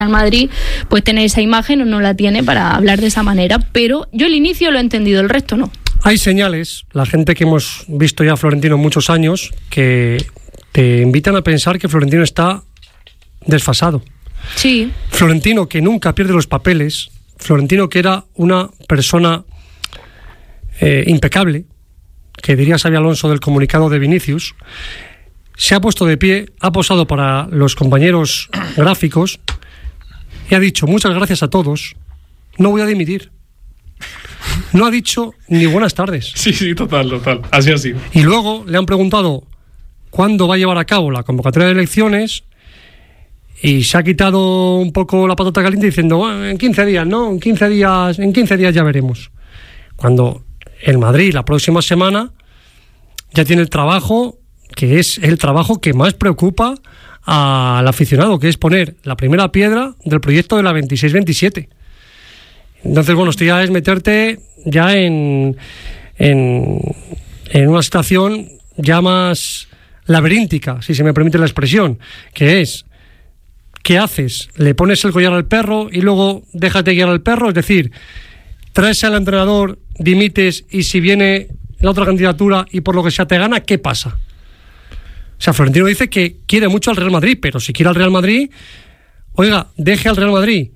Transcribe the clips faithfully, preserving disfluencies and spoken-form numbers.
Madrid pues tener esa imagen o no la tiene para hablar de esa manera, pero yo el inicio lo he entendido, el resto no. Hay señales, la gente que hemos visto ya a Florentino muchos años, que te invitan a pensar que Florentino está desfasado. Sí. Florentino que nunca pierde los papeles, Florentino que era una persona eh, impecable, que diría Xabi Alonso del comunicado de Vinicius, se ha puesto de pie, ha posado para los compañeros gráficos y ha dicho muchas gracias a todos, no voy a dimitir. No ha dicho ni buenas tardes. Sí, sí, total, total, así así. Y luego le han preguntado cuándo va a llevar a cabo la convocatoria de elecciones y se ha quitado un poco la patata caliente diciendo bueno, en quince días, ¿no? En quince días, en quince días ya veremos. Cuando el Madrid la próxima semana ya tiene el trabajo que es el trabajo que más preocupa al aficionado, que es poner la primera piedra del proyecto de la veintiséis veintisiete. Entonces, bueno, esto ya es meterte ya en, en, en una situación ya más laberíntica, si se me permite la expresión, que es, ¿qué haces? ¿Le pones el collar al perro y luego déjate guiar al perro? Es decir, traes al entrenador, dimites y si viene la otra candidatura y por lo que sea te gana, ¿qué pasa? O sea, Florentino dice que quiere mucho al Real Madrid, pero si quiere al Real Madrid, oiga, deje al Real Madrid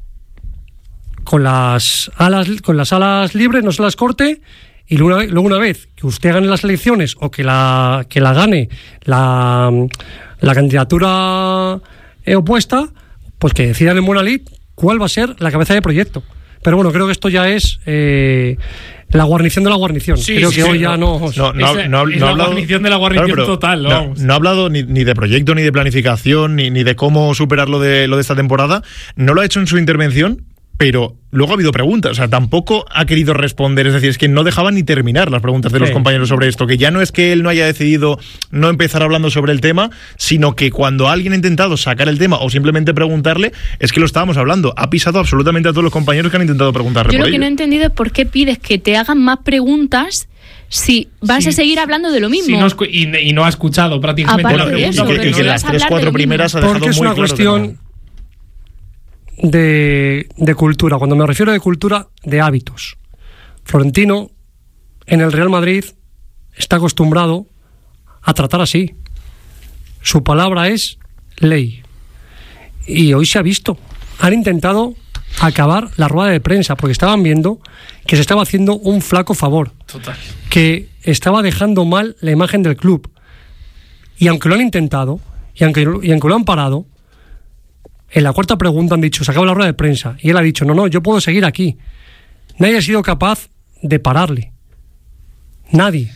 con las alas, con las alas libres, no se las corte, y luego, luego una vez que usted gane las elecciones o que la, que la gane la, la candidatura opuesta, pues que decidan en buena lid cuál va a ser la cabeza de proyecto. Pero bueno, creo que esto ya es eh, la guarnición de la guarnición. Sí, creo sí, que sí, hoy no, ya no... No, no, es, no, no, es no la hablado, guarnición de la guarnición claro, total. No, no ha hablado ni, ni de proyecto, ni de planificación, ni, ni de cómo superar lo de, lo de esta temporada. No lo ha hecho en su intervención, pero luego ha habido preguntas, o sea, tampoco ha querido responder, es decir, es que no dejaban ni terminar las preguntas de los sí. compañeros sobre esto, que ya no es que él no haya decidido no empezar hablando sobre el tema, sino que cuando alguien ha intentado sacar el tema o simplemente preguntarle, es que lo estábamos hablando, ha pisado absolutamente a todos los compañeros que han intentado preguntarle. Yo por lo que ello. no he entendido es por qué pides que te hagan más preguntas si vas Sí. a seguir hablando de lo mismo. Sí, no escu- y, y no ha escuchado prácticamente Aparte la de pregunta. eso, porque pero que no las vas a tres, hablar cuatro de lo primeras ha mismo. dejado Porque es muy una claro que cuestión no. de, de cultura. Cuando me refiero de cultura, de hábitos. Florentino, en el Real Madrid, está acostumbrado a tratar así. Su palabra es ley. Y hoy se ha visto. Han intentado acabar la rueda de prensa porque estaban viendo que se estaba haciendo un flaco favor. Total. Que estaba dejando mal la imagen del club. Y aunque lo han intentado, y aunque, y aunque lo han parado, en la cuarta pregunta han dicho, se acaba la rueda de prensa. Y él ha dicho, no, no, yo puedo seguir aquí. Nadie ha sido capaz de pararle. Nadie.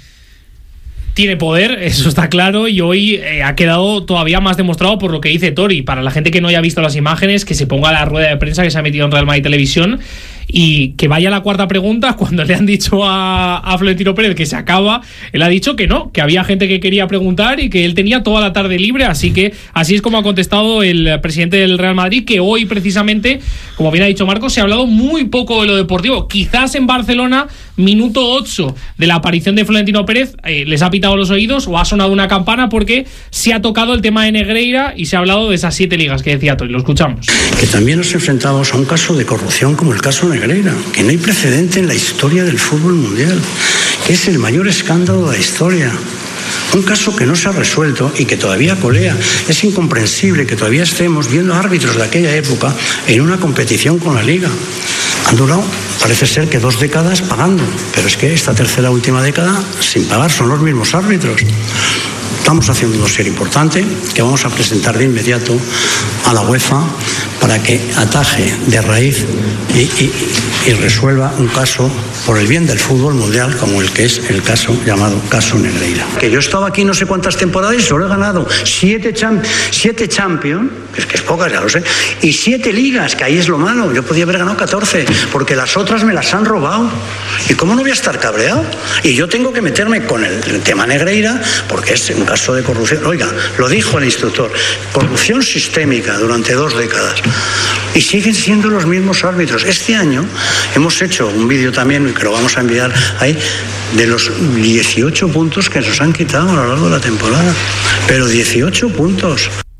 Tiene poder, eso está claro, y hoy eh, ha quedado todavía más demostrado por lo que dice Tori. Para la gente que no haya visto las imágenes, que se ponga a la rueda de prensa que se ha metido en Real Madrid Televisión y que vaya a la cuarta pregunta. Cuando le han dicho a, a Florentino Pérez que se acaba, él ha dicho que no, que había gente que quería preguntar y que él tenía toda la tarde libre, así que así es como ha contestado el presidente del Real Madrid, que hoy precisamente, como bien ha dicho Marcos, se ha hablado muy poco de lo deportivo. Quizás en Barcelona, minuto ocho de la aparición de Florentino Pérez, eh, les ha pitado los oídos o ha sonado una campana porque se ha tocado el tema de Negreira y se ha hablado de esas siete ligas que decía Tori. Lo escuchamos. Que también nos enfrentamos a un caso de corrupción como el caso Negreira, que no hay precedente en la historia del fútbol mundial, que es el mayor escándalo de la historia. Un caso que no se ha resuelto y que todavía colea. Es incomprensible que todavía estemos viendo árbitros de aquella época en una competición con la Liga. Han durado, parece ser que dos décadas pagando, pero es que esta tercera última década sin pagar son los mismos árbitros. Estamos haciendo un dossier importante que vamos a presentar de inmediato a la UEFA para que ataje de raíz y, y, y resuelva un caso por el bien del fútbol mundial como el que es el caso llamado caso Negreira. Que yo he estado aquí no sé cuántas temporadas y solo he ganado siete, champ siete Champions, que es que es pocas, ya lo sé, y siete ligas, que ahí es lo malo. Yo podía haber ganado catorce, porque las otras me las han robado. ¿Y cómo no voy a estar cabreado? Y yo tengo que meterme con el, el tema Negreira, porque es un caso de corrupción. Oiga, lo dijo el instructor, corrupción sistémica durante dos décadas. Y siguen siendo los mismos árbitros. Este año hemos hecho un vídeo también, que lo vamos a enviar ahí, de los dieciocho puntos que nos han quitado a lo largo de la temporada. Pero dieciocho puntos.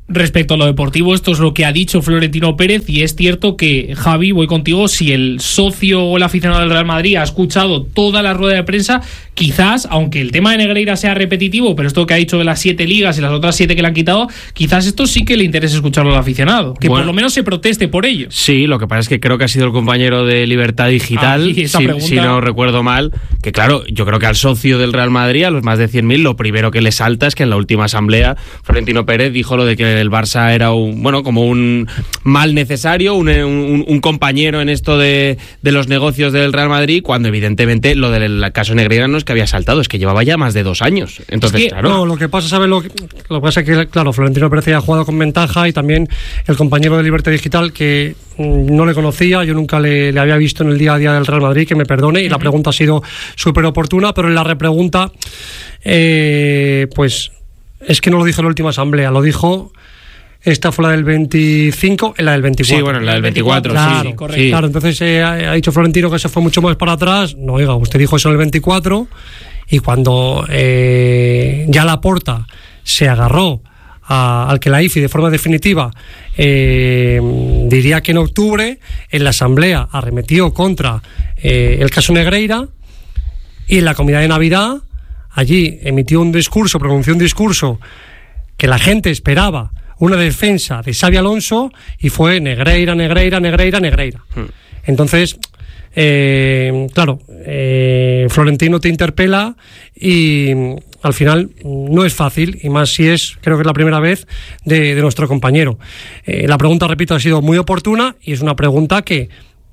Respecto a lo deportivo, esto es lo que ha dicho Florentino Pérez, y es cierto que, Javi, voy contigo, si el socio o el aficionado del Real Madrid ha escuchado toda la rueda de prensa, quizás, aunque el tema de Negreira sea repetitivo, pero esto que ha dicho de las siete ligas y las otras siete que le han quitado, quizás esto sí que le interesa escucharlo al aficionado, que bueno, por lo menos se proteste por ello. Sí, lo que pasa es que creo que ha sido el compañero de Libertad Digital, ah, si, pregunta... si no recuerdo mal, que claro, yo creo que al socio del Real Madrid, a los más de cien mil, lo primero que le salta es que en la última asamblea Florentino Pérez dijo lo de que el Barça era un, bueno, como un mal necesario, un, un, un compañero en esto de, de los negocios del Real Madrid, cuando evidentemente lo del caso Negreira no es que había saltado, es que llevaba ya más de dos años. Entonces, es que, claro. No, lo que pasa, ¿sabes? Lo que, lo que pasa es que, claro, Florentino Pérez ya ha jugado con ventaja, y también el compañero de Libertad Digital, que mmm, no le conocía, yo nunca le, le había visto en el día a día del Real Madrid, que me perdone, y uh-huh. la pregunta ha sido súper oportuna, pero en la repregunta, eh, pues es que no lo dijo en la última asamblea, lo dijo... Esta fue la del veinticinco, en la del veinticuatro. Sí, bueno, en la del veinticuatro, claro, sí, correcto. Sí. Claro, entonces eh, ha dicho Florentino que se fue mucho más para atrás. No, oiga, usted dijo eso en el veinticuatro, y cuando eh, ya Laporta se agarró a, al que la I F I de forma definitiva, eh, diría que en octubre, en la asamblea arremetió contra eh, el caso Negreira, y en la comida de Navidad, allí emitió un discurso, pronunció un discurso que la gente esperaba, una defensa de Xabi Alonso, y fue Negreira, Negreira, Negreira, Negreira. Hmm. Entonces, eh, claro, eh, Florentino te interpela y al final no es fácil, y más si es, creo que es la primera vez de, de nuestro compañero. Eh, la pregunta, repito, ha sido muy oportuna, y es una pregunta que,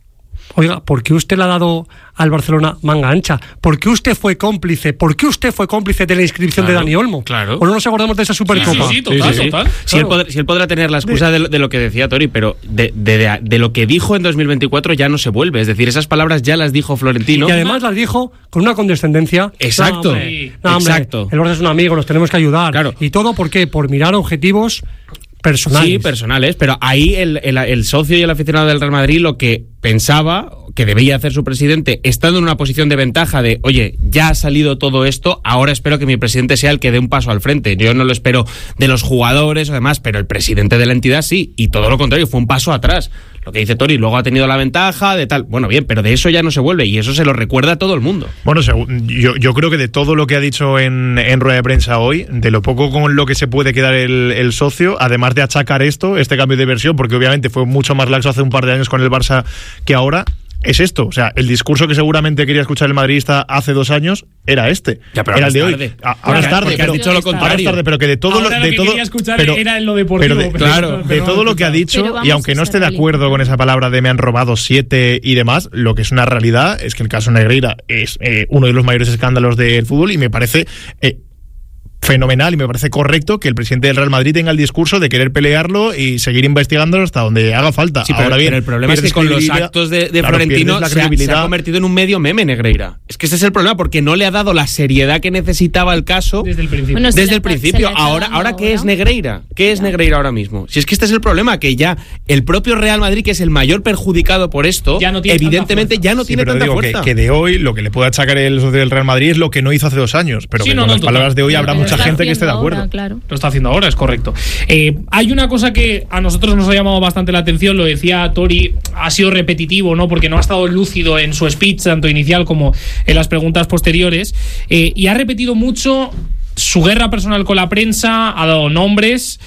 oiga, ¿por qué usted le ha dado al Barcelona manga ancha? ¿Por qué usted fue cómplice? ¿Por qué usted fue cómplice de la inscripción claro, de Dani Olmo? Claro. ¿O no nos acordamos de esa Supercopa? Sí, sí, sí, total, sí, sí, total. Si, claro. él podrá, si él podrá tener la excusa de, de lo que decía Tori, pero de, de, de, de lo que dijo en dos mil veinticuatro ya no se vuelve. Es decir, esas palabras ya las dijo Florentino. Y además las dijo con una condescendencia. Exacto. No, hombre, no, hombre, exacto. El Barça es un amigo, nos tenemos que ayudar. Claro. ¿Y todo por qué? Por mirar objetivos personales. Sí, personales, pero ahí el, el, el socio y el aficionado del Real Madrid lo que pensaba que debía hacer su presidente, estando en una posición de ventaja de, oye, ya ha salido todo esto, ahora espero que mi presidente sea el que dé un paso al frente. Yo no lo espero de los jugadores o demás, pero el presidente de la entidad sí, y todo lo contrario, fue un paso atrás. Lo que dice Tori, luego ha tenido la ventaja de tal, bueno, bien, pero de eso ya no se vuelve, y eso se lo recuerda a todo el mundo. Bueno, yo, yo creo que de todo lo que ha dicho en, en rueda de prensa hoy, de lo poco con lo que se puede quedar el, el socio, además de achacar esto, este cambio de versión, porque obviamente fue mucho más laxo hace un par de años con el Barça que ahora, es esto. O sea, el discurso que seguramente quería escuchar el madridista hace dos años era este. Ya, pero era el de hoy. Tarde. A, ahora es tarde, pero, has dicho lo contrario. Ahora es tarde, pero que de todo ahora lo, de lo que todo, quería escuchar pero, era en lo deportivo. Pero de, pero, claro, pero, de pero todo no lo que ha dicho, y aunque no esté de acuerdo con esa palabra de me han robado siete y demás, lo que es una realidad es que el caso Negreira es eh, uno de los mayores escándalos del fútbol, y me parece eh, fenomenal, y me parece correcto que el presidente del Real Madrid tenga el discurso de querer pelearlo y seguir investigándolo hasta donde haga falta. Sí, pero, ahora bien, pero el problema es que con los actos de, de claro, Florentino se ha, se ha convertido en un medio meme Negreira. Es que ese es el problema, porque no le ha dado la seriedad que necesitaba el caso desde el principio. Bueno, desde el principio. Ahora, ahora ¿qué es Negreira? ¿Qué es Negreira ahora mismo? Si es que este es el problema, que ya el propio Real Madrid, que es el mayor perjudicado por esto, ya no evidentemente ya no sí, tiene pero tanta digo fuerza. Que, que de hoy lo que le puede achacar el socio del Real Madrid es lo que no hizo hace dos años, pero sí, que no, con no, las total. palabras de hoy habrá mucha gente que esté de acuerdo. Ahora, claro. Lo está haciendo ahora, es correcto. Eh, hay una cosa que a nosotros nos ha llamado bastante la atención, lo decía Tori, ha sido repetitivo, ¿no? Porque no ha estado lúcido en su speech, tanto inicial como en las preguntas posteriores, eh, y ha repetido mucho su guerra personal con la prensa, ha dado nombres,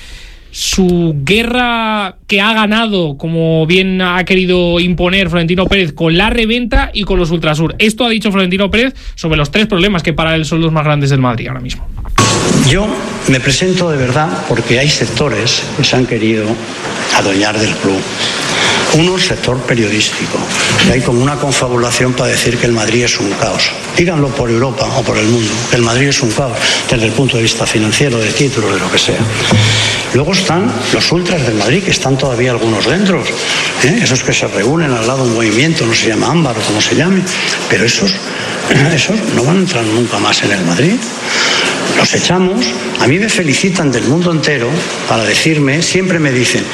su guerra que ha ganado, como bien ha querido imponer Florentino Pérez, con la reventa y con los Ultrasur. Esto ha dicho Florentino Pérez sobre los tres problemas que para él son los más grandes del Madrid ahora mismo. Yo me presento de verdad porque hay sectores que se han querido adueñar del club. Uno, el sector periodístico, que hay como una confabulación para decir que el Madrid es un caos. Díganlo por Europa o por el mundo, que el Madrid es un caos desde el punto de vista financiero, de títulos, de lo que sea. Luego están los ultras del Madrid, que están todavía algunos dentro, ¿eh? Esos que se reúnen al lado de un movimiento, no se llama Ámbar o como se llame, pero esos, esos no van a entrar nunca más en el Madrid. Los echamos, a mí me felicitan del mundo entero para decirme, siempre me dicen,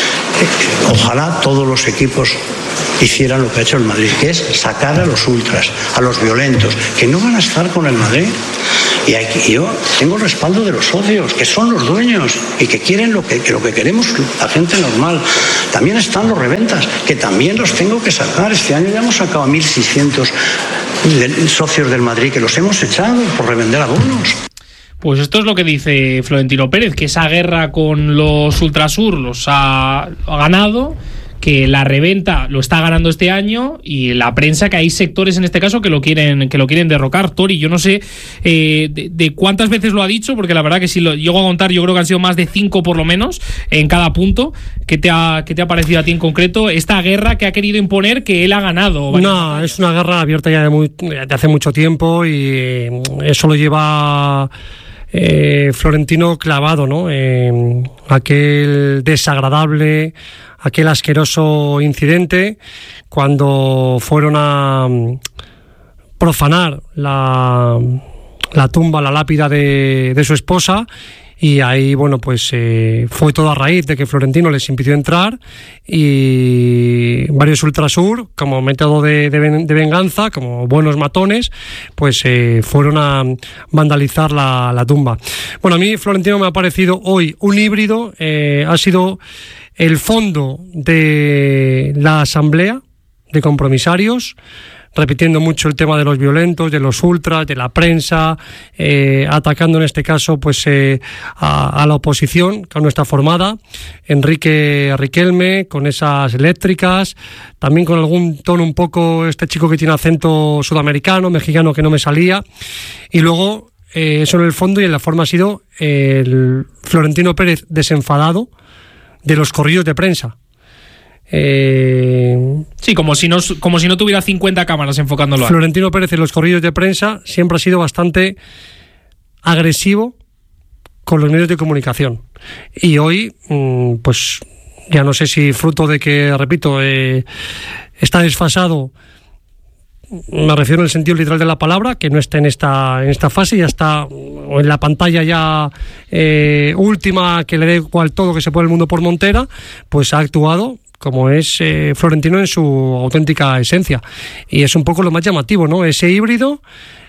ojalá todos los equipos hicieran lo que ha hecho el Madrid, que es sacar a los ultras, a los violentos, que no van a estar con el Madrid. Y aquí, yo tengo el respaldo de los socios, que son los dueños y que quieren lo que, que lo que queremos la gente normal. También están los reventas, que también los tengo que sacar. Este año ya hemos sacado a mil seiscientos de, socios del Madrid, que los hemos echado por revender abonos. Pues esto es lo que dice Florentino Pérez, que esa guerra con los Ultrasur los ha, ha ganado, que la reventa lo está ganando este año, y la prensa, que hay sectores en este caso que lo quieren que lo quieren derrocar. Tori, yo no sé eh, de, de cuántas veces lo ha dicho, porque la verdad que si lo llego a contar, yo creo que han sido más de cinco por lo menos en cada punto. ¿Qué te ha, qué te ha parecido a ti en concreto esta guerra que ha querido imponer, que él ha ganado? No, es una guerra abierta ya de, muy, de hace mucho tiempo, y eso lo lleva eh, Florentino clavado, ¿no? Eh, aquel desagradable, aquel asqueroso incidente cuando fueron a profanar la, la tumba, la lápida de, de su esposa, y ahí, bueno, pues eh, fue todo a raíz de que Florentino les impidió entrar, y varios Ultrasur, como método de, de, de venganza, como buenos matones, pues eh, fueron a vandalizar la, la tumba. Bueno, a mí Florentino me ha parecido hoy un híbrido, eh, ha sido el fondo de la asamblea de compromisarios, repitiendo mucho el tema de los violentos, de los ultras, de la prensa, eh, atacando en este caso pues eh, a, a la oposición, que aún no está formada, Enrique Riquelme, con esas eléctricas, también con algún tono un poco, este chico que tiene acento sudamericano, mexicano, que no me salía, y luego eh, eso en el fondo, y en la forma ha sido el Florentino Pérez desenfadado de los corrillos de prensa. Eh, sí, como si no como si no tuviera cincuenta cámaras enfocándolo a... Florentino Pérez en los corrillos de prensa siempre ha sido bastante agresivo con los medios de comunicación, y hoy pues ya no sé si fruto de que, repito, eh, está desfasado, me refiero en el sentido literal de la palabra, que no está en esta en esta fase, ya está o en la pantalla ya eh, última, que le dé igual todo, que se pone el mundo por montera, pues ha actuado como es eh, Florentino en su auténtica esencia, y es un poco lo más llamativo, ¿no? Ese híbrido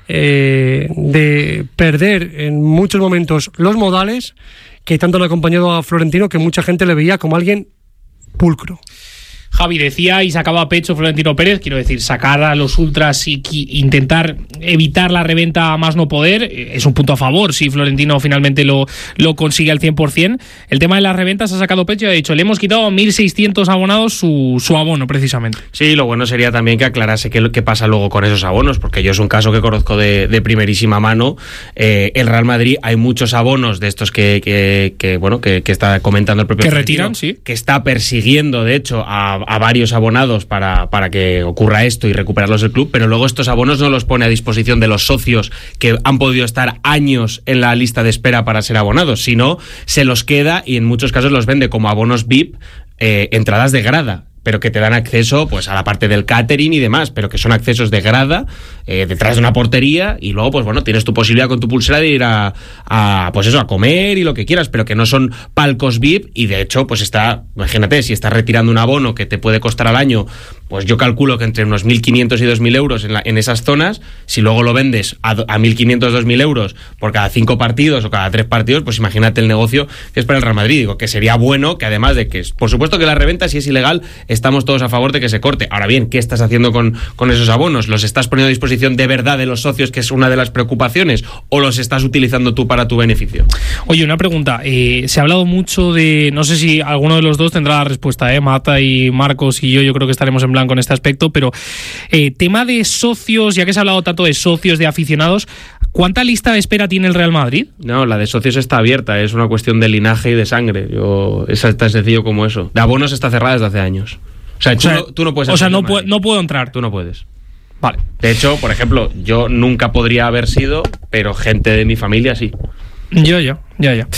eh, de perder en muchos momentos los modales, que tanto han acompañado a Florentino, que mucha gente le veía como alguien pulcro. Javi, decía y sacaba a pecho Florentino Pérez, quiero decir, sacar a los ultras y intentar evitar la reventa a más no poder, es un punto a favor si Florentino finalmente lo, lo consigue al cien por ciento. El tema de las reventas ha sacado pecho y ha dicho, le hemos quitado a mil seiscientos abonados su, su abono, precisamente. Sí, lo bueno sería también que aclarase qué, qué pasa luego con esos abonos, porque yo es un caso que conozco de, de primerísima mano. Eh, el Real Madrid, hay muchos abonos de estos que, que, que bueno, que, que está comentando el propio que Florentino, retiran, sí, que está persiguiendo, de hecho, a a varios abonados para, para que ocurra esto y recuperarlos del club, pero luego estos abonos no los pone a disposición de los socios que han podido estar años en la lista de espera para ser abonados, sino se los queda y en muchos casos los vende como abonos V I P, eh, entradas de grada, pero que te dan acceso pues a la parte del catering y demás, pero que son accesos de grada, eh, detrás de una portería, y luego pues bueno, tienes tu posibilidad con tu pulsera de ir a, a pues eso, a comer y lo que quieras, pero que no son palcos V I P, y de hecho pues está, imagínate, si estás retirando un abono que te puede costar al año, pues yo calculo que entre unos mil quinientos y dos mil euros en, la, en esas zonas, si luego lo vendes a, a mil quinientos, dos mil euros por cada cinco partidos o cada tres partidos, pues imagínate el negocio que es para el Real Madrid. Digo, que sería bueno que además de que, por supuesto que la reventa, si es ilegal, estamos todos a favor de que se corte. Ahora bien, ¿qué estás haciendo con, con esos abonos? ¿Los estás poniendo a disposición de verdad de los socios, que es una de las preocupaciones, o los estás utilizando tú para tu beneficio? Oye, una pregunta, eh, se ha hablado mucho de, no sé si alguno de los dos tendrá la respuesta, eh, Mata y Marcos y yo, yo creo que estaremos en blanco en este aspecto, pero eh, tema de socios, ya que se ha hablado tanto de socios, de aficionados, ¿cuánta lista de espera tiene el Real Madrid? No, la de socios está abierta, es una cuestión de linaje y de sangre. Yo, es tan sencillo como eso. De abonos está cerrada desde hace años. O sea, O tú, sea, no, tú no puedes. O sea, no, pu- no puedo entrar. Tú no puedes. Vale. De hecho, por ejemplo, yo nunca podría haber sido, pero gente de mi familia sí. Yo, yo, ya, ya.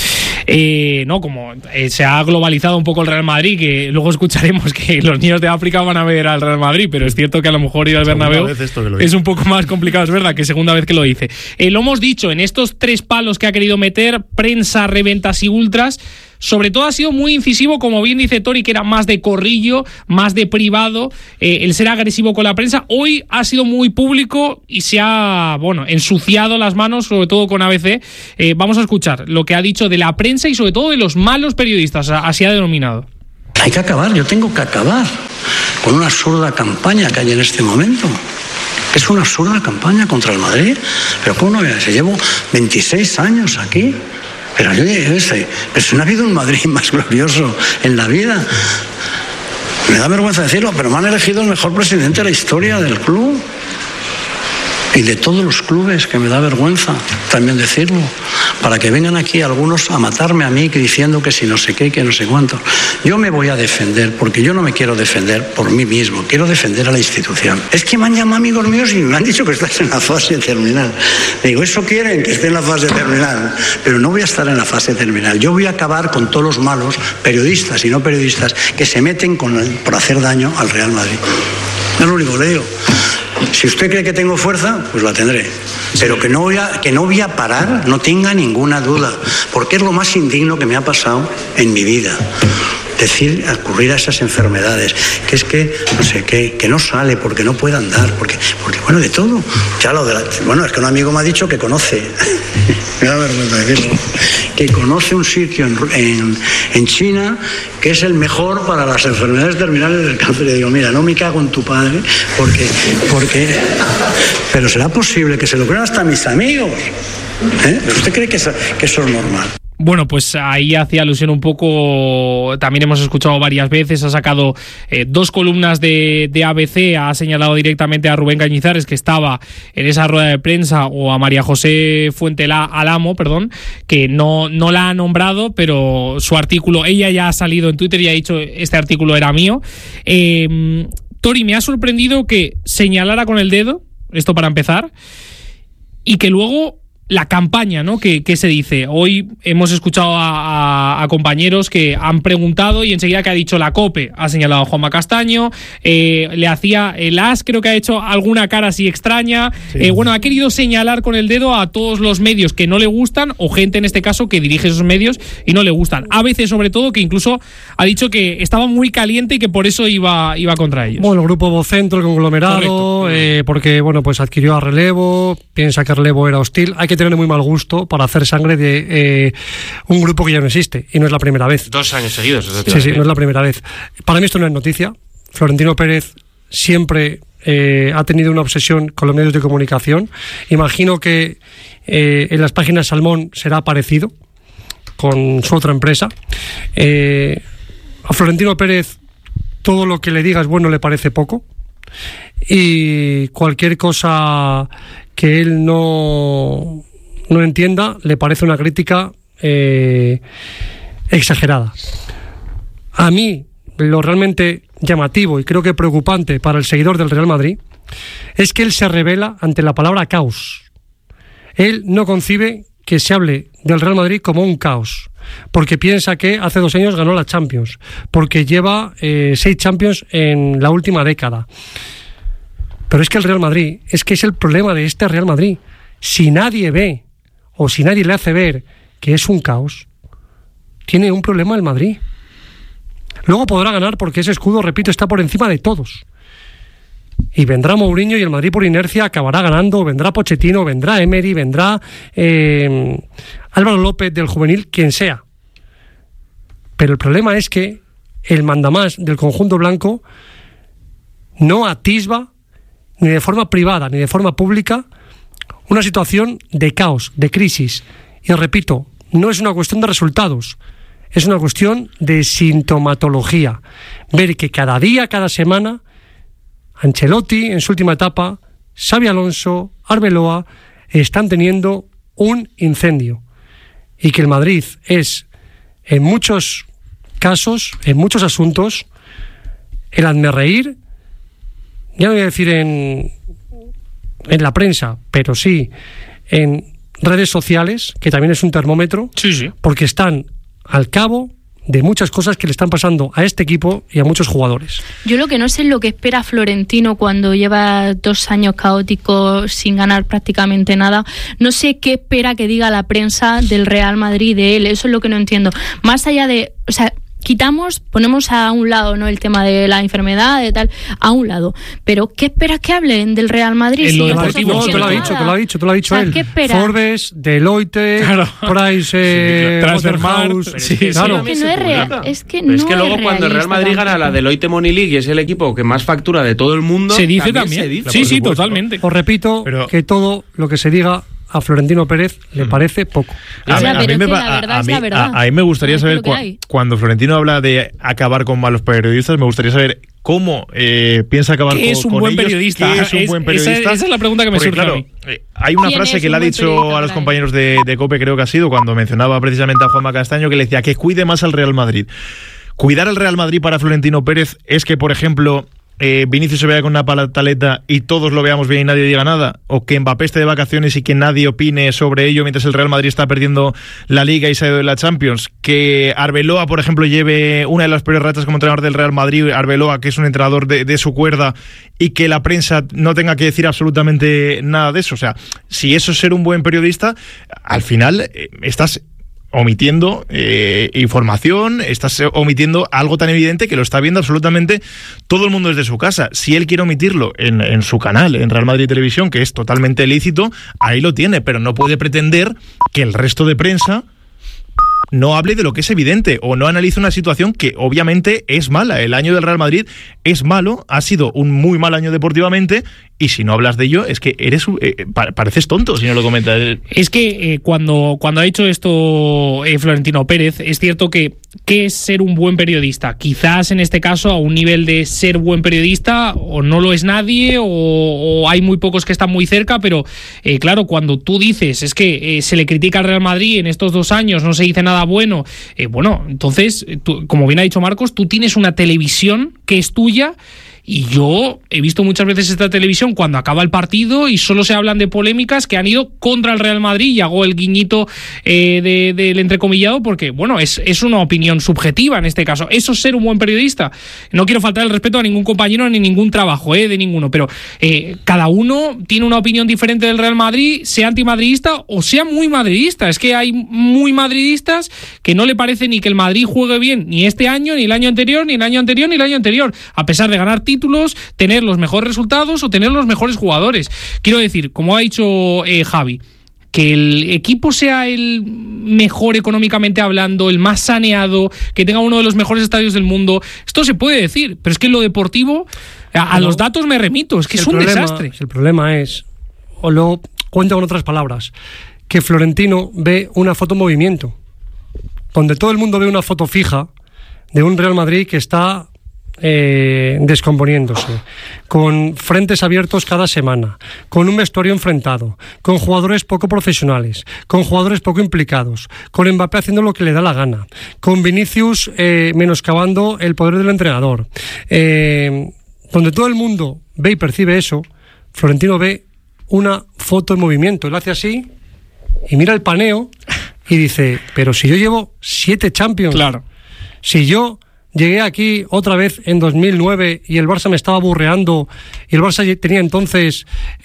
Eh, no, como eh, se ha globalizado un poco el Real Madrid, que luego escucharemos que los niños de África van a ver al Real Madrid, pero es cierto que a lo mejor ir al Bernabéu es un poco más complicado, es verdad, que segunda vez que lo dice. Eh, lo hemos dicho, en estos tres palos que ha querido meter, prensa, reventas y ultras, sobre todo ha sido muy incisivo, como bien dice Tori, que era más de corrillo, más de privado, eh, el ser agresivo con la prensa. Hoy ha sido muy público y se ha, bueno, ensuciado las manos, sobre todo con A B C. Eh, vamos a escuchar lo que ha dicho de la prensa y sobre todo de los malos periodistas, así ha denominado. Hay que acabar, yo tengo que acabar con una absurda campaña que hay en este momento. Es una absurda campaña contra el Madrid. Pero ¿cómo no? Se llevo veintiséis años aquí. Pero yo ese, pero si no ha habido un Madrid más glorioso en la vida. Me da vergüenza decirlo, pero me han elegido el mejor presidente de la historia del club. Y de todos los clubes, que me da vergüenza también decirlo, para que vengan aquí algunos a matarme a mí diciendo que si no sé qué, que no sé cuánto. Yo me voy a defender, porque yo no me quiero defender por mí mismo, quiero defender a la institución. Es que me han llamado amigos míos y me han dicho que estás en la fase terminal. Digo, eso quieren, que esté en la fase terminal, pero no voy a estar en la fase terminal. Yo voy a acabar con todos los malos, periodistas y no periodistas, que se meten con el, por hacer daño al Real Madrid. Es lo único que le digo. Si usted cree que tengo fuerza, pues la tendré. Pero que no voy a, que no voy a parar, no tenga ninguna duda. Porque es lo más indigno que me ha pasado en mi vida. Decir, ocurrir a esas enfermedades. Que es que, no sé qué, que no sale porque no puede andar. Porque, porque bueno, de todo. Ya lo de la, bueno, es que un amigo me ha dicho que conoce. Me da vergüenza decirlo. Que conoce un sitio en, en, en China que es el mejor para las enfermedades terminales del cáncer. Y digo, mira, no me cago en tu padre, porque, porque, pero será posible que se lo crean hasta mis amigos. ¿Eh? ¿Pero usted cree que eso, que eso es normal? Bueno, pues ahí hacía alusión un poco, también hemos escuchado varias veces, ha sacado eh, dos columnas de, de A B C, ha señalado directamente a Rubén Cañizares, que estaba en esa rueda de prensa, o a María José Fuentelá Alamo, perdón, que no, no la ha nombrado, pero su artículo, ella ya ha salido en Twitter y ha dicho, este artículo era mío. Eh, Tori, me ha sorprendido que señalara con el dedo, esto para empezar, y que luego la campaña, ¿no? Que, que se dice. Hoy hemos escuchado a, a, a compañeros que han preguntado y enseguida que ha dicho la COPE, ha señalado a Juanma Castaño, eh, le hacía el As, creo que ha hecho alguna cara así extraña. Sí. Eh, bueno, ha querido señalar con el dedo a todos los medios que no le gustan, o gente en este caso que dirige esos medios y no le gustan. A veces, sobre todo, que incluso ha dicho que estaba muy caliente y que por eso iba, iba contra ellos. Bueno, el grupo Vocentro, el conglomerado, eh, porque bueno, pues adquirió a Relevo, piensa que Relevo era hostil. Hay que tener muy mal gusto para hacer sangre de eh, un grupo que ya no existe, y no es la primera vez. Dos años seguidos. Sí, sí, no es la primera vez. Para mí esto no es noticia. Florentino Pérez siempre eh, ha tenido una obsesión con los medios de comunicación. Imagino que eh, en las páginas Salmón será parecido con su otra empresa. Eh, a Florentino Pérez todo lo que le digas bueno le parece poco, y cualquier cosa que él no, no entienda le parece una crítica eh, exagerada. A mí lo realmente llamativo y creo que preocupante para el seguidor del Real Madrid es que él se revela ante la palabra caos. Él no concibe que se hable del Real Madrid como un caos, porque piensa que hace dos años ganó la Champions, porque lleva eh, seis Champions en la última década. Pero es que el Real Madrid, es que es el problema de este Real Madrid. Si nadie ve, o si nadie le hace ver que es un caos, tiene un problema el Madrid. Luego podrá ganar porque ese escudo, repito, está por encima de todos. Y vendrá Mourinho y el Madrid por inercia acabará ganando, vendrá Pochettino, vendrá Emery, vendrá eh, Álvaro López del juvenil, quien sea. Pero el problema es que el mandamás del conjunto blanco no atisba ni de forma privada ni de forma pública una situación de caos, de crisis. Y repito, no es una cuestión de resultados, es una cuestión de sintomatología. Ver que cada día, cada semana, Ancelotti en su última etapa, Xabi Alonso, Arbeloa están teniendo un incendio, y que el Madrid es en muchos casos, en muchos asuntos, el hazmerreír, ya no voy a decir en, en la prensa, pero sí en redes sociales, que también es un termómetro, sí, sí. porque están al cabo de muchas cosas que le están pasando a este equipo y a muchos jugadores. Yo lo que no sé es lo que espera Florentino cuando lleva dos años caóticos sin ganar prácticamente nada. No sé qué espera que diga la prensa del Real Madrid de él, eso es lo que no entiendo. Más allá de, o sea, quitamos, ponemos a un lado, ¿no?, el tema de la enfermedad, de tal, a un lado. Pero ¿qué esperas que hablen del Real Madrid? En si lo no deportivo, estás No, te lo ha haciendo dicho, nada? te lo ha dicho, te lo ha dicho O sea, él. ¿qué espera? Forbes, Deloitte, Claro. Price, eh, Sí, Transfermarkt, Waterhouse, sí, sí, claro. Es que no es real, es que Pero no es que luego es cuando el Real realista Madrid gana la tampoco. Deloitte Money League y es el equipo que más factura de todo el mundo, Se dice también. se dice. Sí, por sí, supuesto. totalmente. Os repito Pero- que todo lo que se diga a Florentino Pérez le parece poco. A, Ya, mí- a pero mí es me que va- la a- verdad a es mí- la verdad. a- a mí me gustaría Es saber lo que cua- hay. cuando Florentino habla de acabar con malos periodistas, me gustaría saber cómo eh, piensa acabar ¿Qué con, es un con buen ellos, periodista? ¿Qué es un Es- buen esa- periodista? esa es la pregunta que me Porque, surge a claro, mí. eh, hay una ¿Quién frase es que un le ha buen dicho periodista a los para él? compañeros de, de COPE, creo que ha sido, cuando mencionaba precisamente a Juanma Castaño, que le decía que cuide más al Real Madrid. Cuidar al Real Madrid para Florentino Pérez es que, por ejemplo, eh, Vinicius se vea con una pataleta y todos lo veamos bien y nadie diga nada, o que Mbappé esté de vacaciones y que nadie opine sobre ello mientras el Real Madrid está perdiendo la Liga y se ha ido de la Champions, que Arbeloa, por ejemplo, lleve una de las peores rachas como entrenador del Real Madrid, Arbeloa, que es un entrenador de, de su cuerda, y que la prensa no tenga que decir absolutamente nada de eso. O sea, si eso es ser un buen periodista, al final eh, estás omitiendo eh, información, estás omitiendo algo tan evidente que lo está viendo absolutamente todo el mundo desde su casa. Si él quiere omitirlo en, en su canal, en Real Madrid Televisión, que es totalmente lícito, ahí lo tiene, pero no puede pretender que el resto de prensa no hable de lo que es evidente o no analice una situación que obviamente es mala. El año del Real Madrid es malo, ha sido un muy mal año deportivamente, y si no hablas de ello es que eres eh, pareces tonto si no lo comentas. Es que eh, cuando, cuando ha dicho esto eh, Florentino Pérez, es cierto que ¿qué es ser un buen periodista? Quizás en este caso a un nivel de ser buen periodista o no lo es nadie o, o hay muy pocos que están muy cerca, pero eh, claro, cuando tú dices es que eh, se le critica al Real Madrid en estos dos años, no se dice nada bueno, eh, bueno, entonces, tú, como bien ha dicho Marcos, tú tienes una televisión que es tuya. Y yo he visto muchas veces esta televisión cuando acaba el partido y solo se hablan de polémicas que han ido contra el Real Madrid, y hago el guiñito eh, de, del entrecomillado porque, bueno, es, es una opinión subjetiva en este caso. Eso es ser un buen periodista. No quiero faltar el respeto a ningún compañero ni ningún trabajo, eh, de ninguno, pero eh, cada uno tiene una opinión diferente del Real Madrid, sea antimadridista o sea muy madridista. Es que hay muy madridistas que no le parece ni que el Madrid juegue bien ni este año, ni el año anterior, ni el año anterior, ni el año anterior, a pesar de ganar títulos, tener los mejores resultados o tener los mejores jugadores. Quiero decir, como ha dicho eh, Javi, que el equipo sea el mejor económicamente hablando, el más saneado, que tenga uno de los mejores estadios del mundo, esto se puede decir, pero es que en lo deportivo, a, a los datos me remito, es que el es un problema, desastre. El problema es, o lo cuento con otras palabras, que Florentino ve una foto en movimiento, donde todo el mundo ve una foto fija de un Real Madrid que está Eh, descomponiéndose, con frentes abiertos cada semana, con un vestuario enfrentado, con jugadores poco profesionales, con jugadores poco implicados, con Mbappé haciendo lo que le da la gana, con Vinicius eh, menoscabando el poder del entrenador, eh, donde todo el mundo ve y percibe eso. Florentino ve una foto en movimiento, él hace así y mira el paneo y dice, pero si yo llevo siete Champions, Claro. si yo llegué aquí otra vez en dos mil nueve y el Barça me estaba burreando y el Barça tenía entonces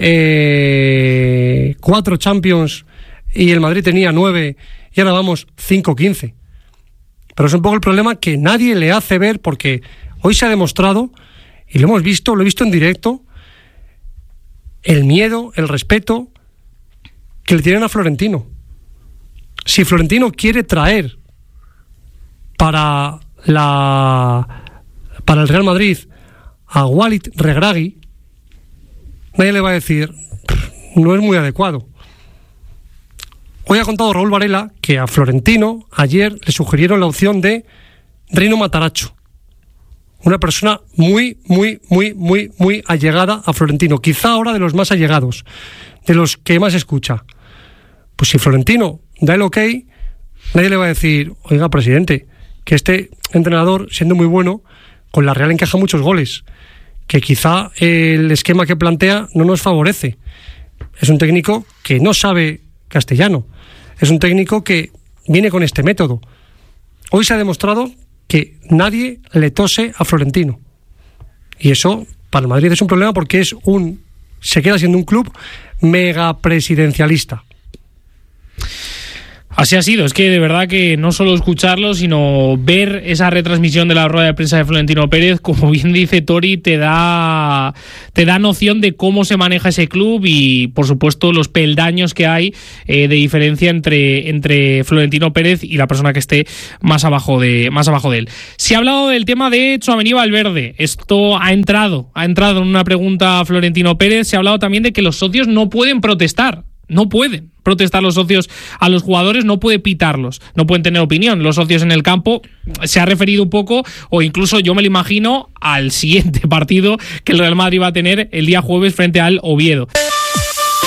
eh, cuatro Champions y el Madrid tenía nueve y ahora vamos cinco quince. Pero es un poco el problema que nadie le hace ver, porque hoy se ha demostrado, y lo hemos visto, lo he visto en directo, el miedo, el respeto que le tienen a Florentino. Si Florentino quiere traer para la para el Real Madrid a Walid Regragui, nadie le va a decir no es muy adecuado. Hoy ha contado Raúl Varela que a Florentino ayer le sugirieron la opción de Rino Matarazzo, una persona muy, muy, muy, muy, muy allegada a Florentino, quizá ahora de los más allegados, de los que más escucha. Pues si Florentino da el ok, nadie le va a decir, oiga, presidente, que este entrenador, siendo muy bueno, con la Real encaja muchos goles, que quizá el esquema que plantea no nos favorece. Es un técnico que no sabe castellano, es un técnico que viene con este método. hoy se ha demostrado que nadie le tose a Florentino. Y eso para el Madrid es un problema porque es un se queda siendo un club mega presidencialista. Así ha sido, es que de verdad que no solo escucharlo, sino ver esa retransmisión de la rueda de prensa de Florentino Pérez, como bien dice Tori, te da te da noción de cómo se maneja ese club y, por supuesto, los peldaños que hay eh, de diferencia entre, entre Florentino Pérez y la persona que esté más abajo de más abajo de él. Se ha hablado del tema de Tchouaméni Valverde. Esto ha entrado, ha entrado en una pregunta a Florentino Pérez. Se ha hablado también de que los socios no pueden protestar. No pueden protestar los socios a los jugadores, no puede pitarlos, no pueden tener opinión. Los socios en el campo, se ha referido un poco, o incluso yo me lo imagino, al siguiente partido que el Real Madrid va a tener el día jueves frente al Oviedo.